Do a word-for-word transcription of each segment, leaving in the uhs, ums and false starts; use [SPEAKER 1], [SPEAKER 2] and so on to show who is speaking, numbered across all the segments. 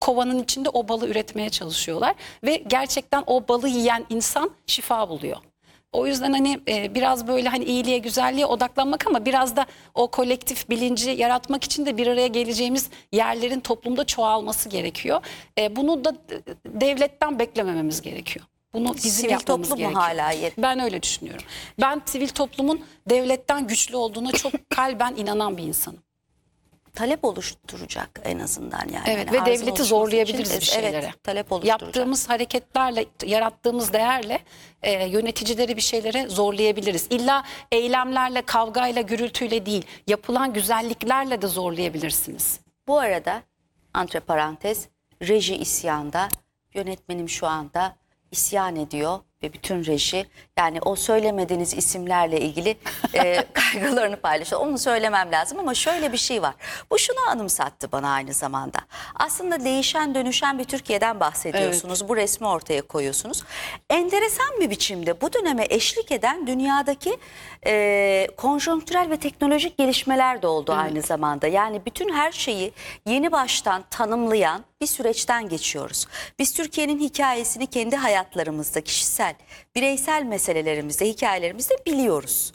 [SPEAKER 1] kovanın içinde o balı üretmeye çalışıyorlar. Ve gerçekten o balı yiyen insan şifa buluyor. O yüzden hani e, biraz böyle hani iyiliğe, güzelliğe odaklanmak ama biraz da o kolektif bilinci yaratmak için de bir araya geleceğimiz yerlerin toplumda çoğalması gerekiyor. E, bunu da devletten beklemememiz gerekiyor. Bunu bizim
[SPEAKER 2] Sivil
[SPEAKER 1] yapmamız
[SPEAKER 2] toplum mu
[SPEAKER 1] gerekiyor.
[SPEAKER 2] hala yeri?
[SPEAKER 1] Ben öyle düşünüyorum. Ben sivil toplumun devletten güçlü olduğuna çok kalben inanan bir insanım.
[SPEAKER 2] Talep oluşturacak en azından yani.
[SPEAKER 1] Evet
[SPEAKER 2] Yani
[SPEAKER 1] ve
[SPEAKER 2] arzın
[SPEAKER 1] devleti
[SPEAKER 2] oluşması
[SPEAKER 1] zorlayabiliriz
[SPEAKER 2] için,
[SPEAKER 1] bir şeylere.
[SPEAKER 2] Evet, talep oluşturacak.
[SPEAKER 1] Yaptığımız hareketlerle, yarattığımız değerle e, yöneticileri bir şeylere zorlayabiliriz. İlla eylemlerle, kavgayla, gürültüyle değil, yapılan güzelliklerle de zorlayabilirsiniz.
[SPEAKER 2] Bu arada antreparantez, reji isyanda, yönetmenim şu anda isyan ediyor ve bütün reji, yani o söylemediğiniz isimlerle ilgili e, kaygılarını paylaşıyor. Onu söylemem lazım ama şöyle bir şey var. Bu şunu anımsattı bana aynı zamanda. Aslında değişen dönüşen bir Türkiye'den bahsediyorsunuz. Evet. Bu resmi ortaya koyuyorsunuz. Enteresan bir biçimde bu döneme eşlik eden dünyadaki e, konjonktürel ve teknolojik gelişmeler de oldu, evet, aynı zamanda. Yani bütün her şeyi yeni baştan tanımlayan bir süreçten geçiyoruz. Biz Türkiye'nin hikayesini kendi hayatlarımızda, kişisel, bireysel meselelerimizde, hikayelerimizde biliyoruz.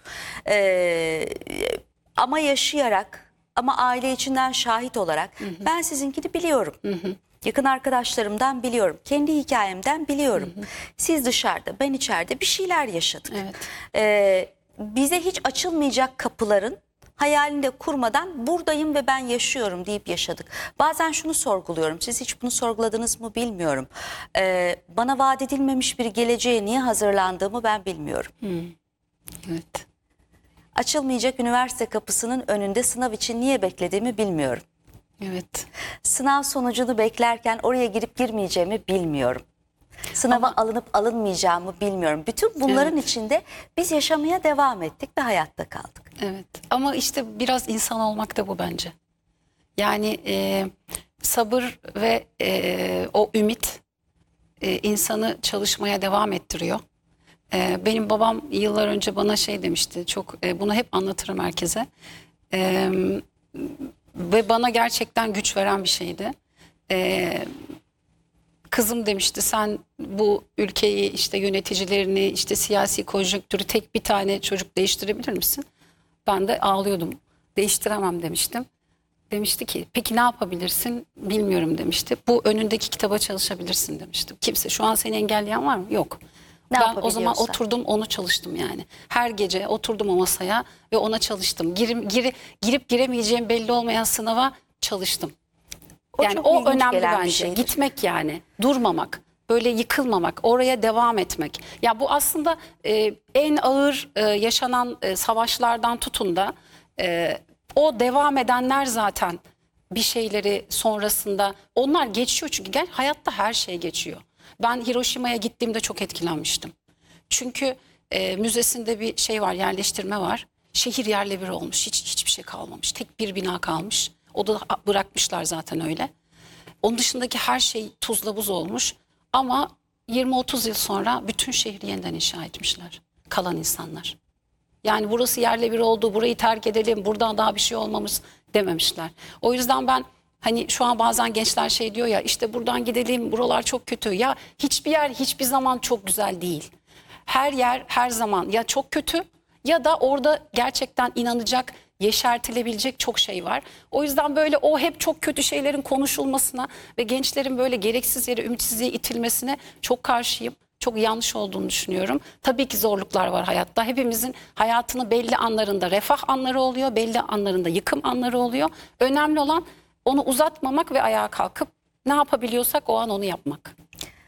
[SPEAKER 2] Ee, ama yaşayarak, ama aile içinden şahit olarak, hı hı, ben sizinkini biliyorum. Hı hı. Yakın arkadaşlarımdan biliyorum. Kendi hikayemden biliyorum. Hı hı. Siz dışarıda, ben içeride bir şeyler yaşadık. Evet. Ee, bize hiç açılmayacak kapıların hayalinde kurmadan buradayım ve ben yaşıyorum deyip yaşadık. Bazen şunu sorguluyorum. Siz hiç bunu sorguladınız mı bilmiyorum. Ee, bana vaat edilmemiş bir geleceğe niye hazırlandığımı ben bilmiyorum. Hmm.
[SPEAKER 1] Evet.
[SPEAKER 2] Açılmayacak üniversite kapısının önünde sınav için niye beklediğimi bilmiyorum.
[SPEAKER 1] Evet.
[SPEAKER 2] Sınav sonucunu beklerken oraya girip girmeyeceğimi bilmiyorum. Sınava Ama, alınıp alınmayacağımı bilmiyorum. Bütün bunların, evet, içinde biz yaşamaya devam ettik ve hayatta kaldık.
[SPEAKER 1] Evet, ama işte biraz insan olmak da bu bence. Yani e, sabır ve e, o ümit e, insanı çalışmaya devam ettiriyor. E, benim babam yıllar önce bana şey demişti, çok e, bunu hep anlatırım herkese. E, ve bana gerçekten güç veren bir şeydi. E, kızım demişti, sen bu ülkeyi, işte yöneticilerini, işte siyasi konjonktürü tek bir tane çocuk değiştirebilir misin? Ben de ağlıyordum. Değiştiremem demiştim. Demişti ki peki ne yapabilirsin? Bilmiyorum demişti. Bu önündeki kitaba çalışabilirsin demiştim. Kimse, şu an seni engelleyen var mı? Yok.
[SPEAKER 2] Ne
[SPEAKER 1] Ben o zaman oturdum, onu çalıştım yani. Her gece oturdum o masaya ve ona çalıştım. Girip, giri, girip giremeyeceğim belli olmayan sınava çalıştım.
[SPEAKER 2] O
[SPEAKER 1] yani o önemli bence.
[SPEAKER 2] Şeydir.
[SPEAKER 1] Gitmek yani. Durmamak. Böyle yıkılmamak, oraya devam etmek. Ya bu aslında e, en ağır e, yaşanan e, savaşlardan tutun da e, o devam edenler zaten bir şeyleri sonrasında, onlar geçiyor çünkü gel, hayatta her şey geçiyor. Ben Hiroşima'ya gittiğimde çok etkilenmiştim. Çünkü e, müzesinde bir şey var, yerleştirme var. Şehir yerle bir olmuş, hiç hiçbir şey kalmamış. Tek bir bina kalmış. O da bırakmışlar zaten öyle. Onun dışındaki her şey tuzla buz olmuş. Ama yirmi otuz yıl sonra bütün şehri yeniden inşa etmişler. Kalan insanlar. Yani burası yerle bir oldu, burayı terk edelim, buradan daha bir şey olmamış dememişler. O yüzden ben hani şu an bazen gençler şey diyor ya, işte buradan gidelim, buralar çok kötü. Ya hiçbir yer hiçbir zaman çok güzel değil. Her yer her zaman ya çok kötü ya da orada gerçekten inanacak, yeşertilebilecek çok şey var. O yüzden böyle o hep çok kötü şeylerin konuşulmasına ve gençlerin böyle gereksiz yere ümitsizliğe itilmesine çok karşıyım. Çok yanlış olduğunu düşünüyorum. Tabii ki zorluklar var hayatta. Hepimizin hayatının belli anlarında refah anları oluyor, belli anlarında yıkım anları oluyor. Önemli olan onu uzatmamak ve ayağa kalkıp ne yapabiliyorsak o an onu yapmak.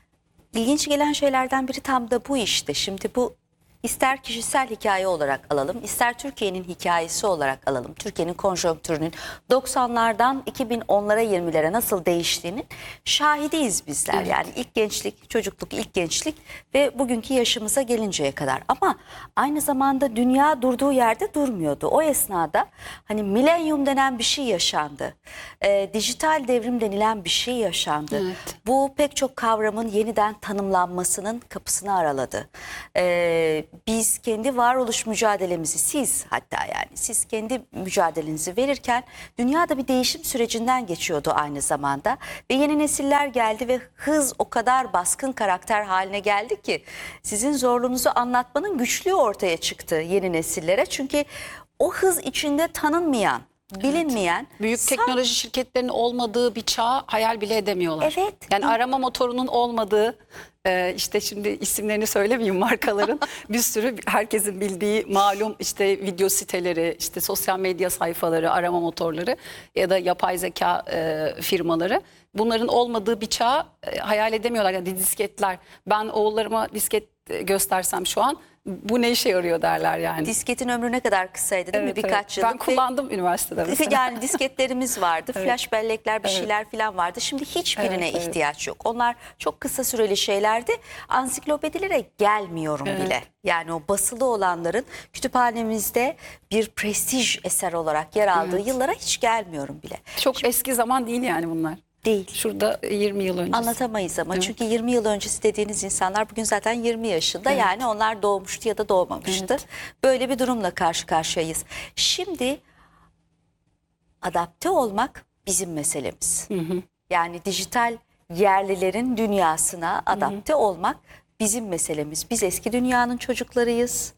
[SPEAKER 2] İlginç gelen şeylerden biri tam da bu işte. Şimdi bu ister kişisel hikaye olarak alalım, ister Türkiye'nin hikayesi olarak alalım. Türkiye'nin konjonktürünün doksanlardan iki bin onlara yirmilere nasıl değiştiğinin şahidiyiz bizler. Evet. Yani ilk gençlik, çocukluk, ilk gençlik ve bugünkü yaşımıza gelinceye kadar. Ama aynı zamanda dünya durduğu yerde durmuyordu. O esnada hani milenyum denen bir şey yaşandı. E, dijital devrim denilen bir şey yaşandı. Evet. Bu pek çok kavramın yeniden tanımlanmasının kapısını araladı. E, biz kendi varoluş mücadelemizi, siz hatta yani siz kendi mücadelenizi verirken dünya da bir değişim sürecinden geçiyordu aynı zamanda. Ve yeni nesiller geldi ve hız o kadar baskın karakter haline geldi ki sizin zorluğunuzu anlatmanın güçlüğü ortaya çıktı yeni nesillere. Çünkü o hız içinde tanınmayan, bilinmeyen,
[SPEAKER 1] Büyük
[SPEAKER 2] san-
[SPEAKER 1] teknoloji şirketlerinin olmadığı bir çağ hayal bile edemiyorlar.
[SPEAKER 2] Evet.
[SPEAKER 1] Yani arama motorunun olmadığı, e, işte şimdi isimlerini söylemeyeyim markaların, bir sürü herkesin bildiği malum işte video siteleri, işte sosyal medya sayfaları, arama motorları ya da yapay zeka e, firmaları. Bunların olmadığı bir çağ e, hayal edemiyorlar. Yani disketler. Ben oğullarıma disket e, göstersem şu an bu ne işe yarıyor derler yani.
[SPEAKER 2] disketin ömrü ne kadar kısaydı değil mi?
[SPEAKER 1] Evet,
[SPEAKER 2] Birkaç
[SPEAKER 1] evet.
[SPEAKER 2] yıllık.
[SPEAKER 1] Ben kullandım üniversitede mesela.
[SPEAKER 2] Yani disketlerimiz vardı, flash bellekler, bir şeyler falan vardı. Şimdi hiçbirine
[SPEAKER 1] Evet, evet.
[SPEAKER 2] ihtiyaç yok. Onlar çok kısa süreli şeylerdi. Ansiklopedilere gelmiyorum
[SPEAKER 1] Evet.
[SPEAKER 2] bile. Yani o basılı olanların kütüphanemizde bir prestij eser olarak yer aldığı yıllara hiç gelmiyorum bile.
[SPEAKER 1] Çok eski zaman değil yani bunlar.
[SPEAKER 2] Değil.
[SPEAKER 1] Şurada yirmi yıl öncesi.
[SPEAKER 2] Anlatamayız ama
[SPEAKER 1] Evet.
[SPEAKER 2] çünkü yirmi yıl öncesi dediğiniz insanlar bugün zaten yirmi yaşında.
[SPEAKER 1] Evet.
[SPEAKER 2] Yani onlar doğmuştu ya da doğmamıştı. Böyle bir durumla karşı karşıyayız. Şimdi adapte olmak bizim meselemiz. Yani dijital yerlilerin dünyasına adapte olmak bizim meselemiz. Biz eski dünyanın çocuklarıyız.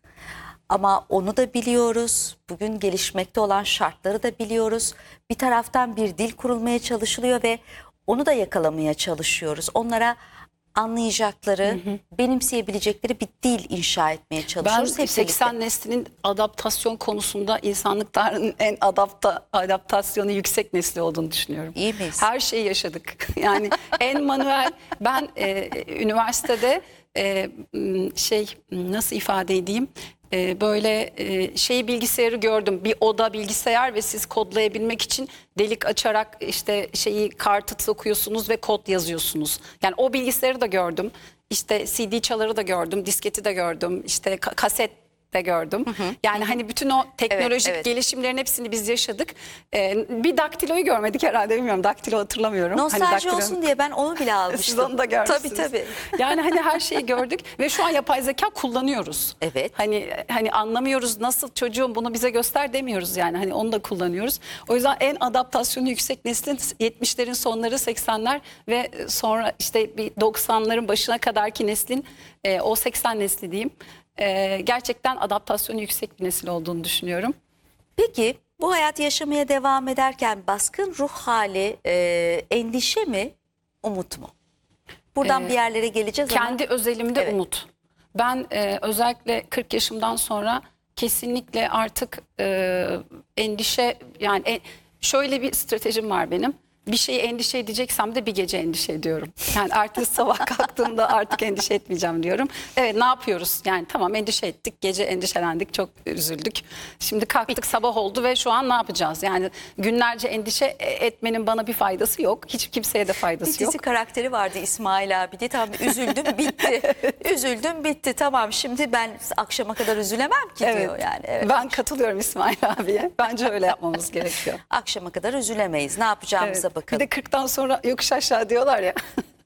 [SPEAKER 2] Ama onu da biliyoruz. Bugün gelişmekte olan şartları da biliyoruz. Bir taraftan bir dil kurulmaya çalışılıyor ve onu da yakalamaya çalışıyoruz. Onlara anlayacakları, benimseyebilecekleri bir dil inşa etmeye
[SPEAKER 1] Ben
[SPEAKER 2] çalışıyoruz. Hep
[SPEAKER 1] seksen
[SPEAKER 2] birlikte.
[SPEAKER 1] neslinin adaptasyon konusunda insanlık tarihinin en adapta, adaptasyonu yüksek nesli olduğunu düşünüyorum.
[SPEAKER 2] İyi miyiz?
[SPEAKER 1] Her şeyi yaşadık. Yani en manuel, ben e, üniversitede e, m, şey nasıl ifade edeyim? E, böyle e, şey bilgisayarı gördüm. Bir oda bilgisayar ve siz kodlayabilmek için delik açarak işte şeyi kartı sokuyorsunuz ve kod yazıyorsunuz. Yani o bilgisayarı da gördüm. İşte C D çaları da gördüm, disketi de gördüm, işte ka- kaset de gördüm. Yani hani bütün o teknolojik
[SPEAKER 2] Evet, evet.
[SPEAKER 1] gelişimlerin hepsini biz yaşadık. Ee, bir daktiloyu görmedik herhalde, bilmiyorum. Daktilo hatırlamıyorum.
[SPEAKER 2] Nostalji
[SPEAKER 1] Hani daktilo-
[SPEAKER 2] olsun diye ben onu bile almıştım.
[SPEAKER 1] Siz onu da görmüşsünüz.
[SPEAKER 2] Tabii tabii.
[SPEAKER 1] Yani hani her şeyi gördük ve şu an yapay zeka kullanıyoruz.
[SPEAKER 2] Evet.
[SPEAKER 1] Hani hani anlamıyoruz, nasıl çocuğum bunu bize göster demiyoruz yani. Hani onu da kullanıyoruz. O yüzden en adaptasyonu yüksek neslin yetmişlerin sonları, seksenler ve sonra işte bir doksanların başına kadarki neslin e, o seksen nesli diyeyim. E, gerçekten adaptasyonu yüksek bir nesil olduğunu düşünüyorum.
[SPEAKER 2] Peki bu hayatı yaşamaya devam ederken baskın ruh hali e, endişe mi, umut mu? Buradan
[SPEAKER 1] Ee,
[SPEAKER 2] bir yerlere geleceğiz ama
[SPEAKER 1] Kendi özelimde
[SPEAKER 2] Evet.
[SPEAKER 1] umut. Ben e, özellikle kırk yaşımdan sonra kesinlikle artık e, endişe, yani e, şöyle bir stratejim var benim. Bir şeyi endişe edeceksem de bir gece endişe ediyorum. Yani artık sabah kalktığımda artık endişe etmeyeceğim diyorum. Evet, ne yapıyoruz? Yani tamam, endişe ettik, gece endişelendik, çok üzüldük. Şimdi kalktık, sabah oldu ve şu an ne yapacağız? Yani günlerce endişe etmenin bana bir faydası yok. Hiç kimseye de
[SPEAKER 2] bir
[SPEAKER 1] faydası yok.
[SPEAKER 2] dizi karakteri vardı İsmail abi diye. Tamam, üzüldüm bitti. Üzüldüm bitti, tamam, şimdi ben akşama kadar üzülemem ki diyor yani. Evet.
[SPEAKER 1] Ben katılıyorum İsmail abiye. Bence öyle yapmamız gerekiyor.
[SPEAKER 2] Akşama kadar üzülemeyiz. Ne yapacağımıza
[SPEAKER 1] Evet.
[SPEAKER 2] bakalım.
[SPEAKER 1] Bir de kırktan sonra yokuş aşağı diyorlar ya.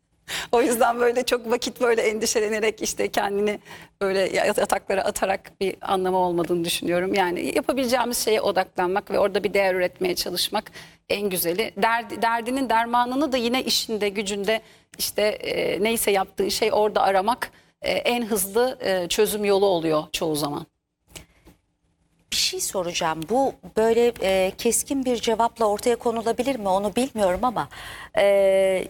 [SPEAKER 1] O yüzden böyle çok vakit böyle endişelenerek işte kendini böyle yataklara atarak bir anlamı olmadığını düşünüyorum. Yani yapabileceğimiz şeye odaklanmak ve orada bir değer üretmeye çalışmak en güzeli. Derdi, derdinin dermanını da yine işinde, gücünde, işte e, neyse yaptığın şey orada aramak e, en hızlı e, çözüm yolu oluyor çoğu zaman.
[SPEAKER 2] Bir şey soracağım. Bu böyle e, keskin bir cevapla ortaya konulabilir mi onu bilmiyorum ama e,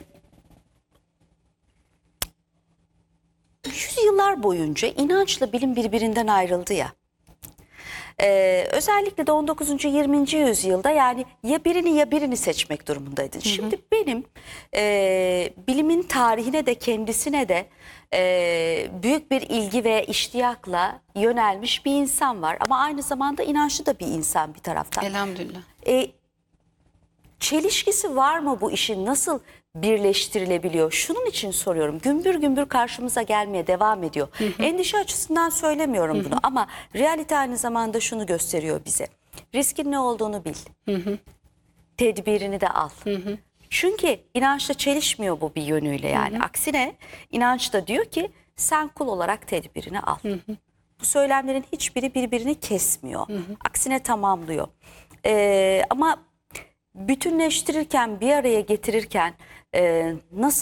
[SPEAKER 2] yüzyıllar boyunca inançla bilim birbirinden ayrıldı ya. Ee, özellikle de on dokuzuncu yirminci yüzyılda yani ya birini ya birini seçmek durumundaydın. Şimdi benim e, bilimin tarihine de kendisine de e, büyük bir ilgi ve iştiyakla yönelmiş bir insan var. Ama aynı zamanda inançlı da bir insan bir taraftan.
[SPEAKER 1] Elhamdülillah.
[SPEAKER 2] E, çelişkisi var mı bu işin? Nasıl birleştirilebiliyor? Şunun için soruyorum. Gümbür gümbür karşımıza gelmeye devam ediyor. Endişe açısından söylemiyorum bunu ama realite aynı zamanda şunu gösteriyor bize. Riskin ne olduğunu bil. Tedbirini de al. Çünkü inançla çelişmiyor bu bir yönüyle yani. Aksine inanç da diyor ki sen kul olarak tedbirini al. Bu Bu söylemlerin hiçbiri birbirini kesmiyor. Hı hı. Aksine tamamlıyor. E, ama bütünleştirirken, bir araya getirirken e, nasıl